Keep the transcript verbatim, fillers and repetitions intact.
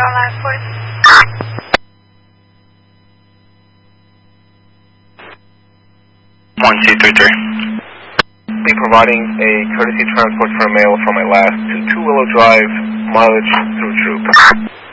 on line forty. one two three three. Be providing a courtesy transport for mail from my last to Two Willow Drive, mileage through Troop.